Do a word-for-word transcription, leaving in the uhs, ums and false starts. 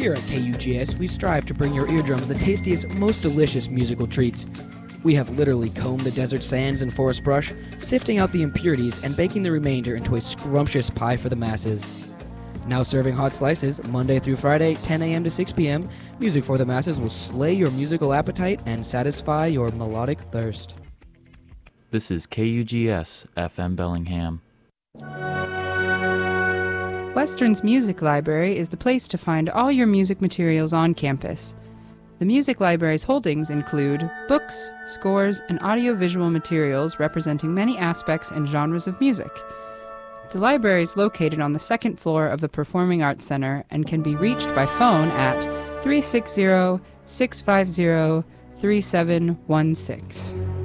Here at K U G S, we strive to bring your eardrums the tastiest, most delicious musical treats. We have literally combed the desert sands and forest brush, sifting out the impurities and baking the remainder into a scrumptious pie for the masses. Now serving hot slices, Monday through Friday, ten a.m. to six p.m., Music for the Masses will slay your musical appetite and satisfy your melodic thirst. This is K U G S, F M Bellingham. Western's Music Library is the place to find all your music materials on campus. The Music Library's holdings include books, scores, and audiovisual materials representing many aspects and genres of music. The library is located on the second floor of the Performing Arts Center and can be reached by phone at three six zero, six five zero, three seven one six.